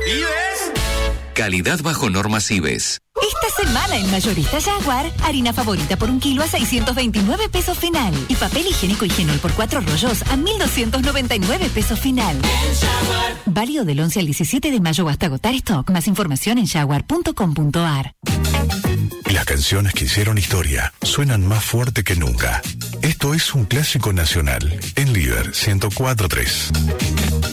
¿Vives? Calidad bajo normas IBES. Esta semana en Mayorista Jaguar, harina favorita por 1 kilo a 629 pesos final. Y papel higiénico Higienol por 4 rollos a 1.299 pesos final. Válido del 11 al 17 de mayo hasta agotar stock. Más información en jaguar.com.ar. Las canciones que hicieron historia suenan más fuerte que nunca. Esto es un clásico nacional en Líder 104.3.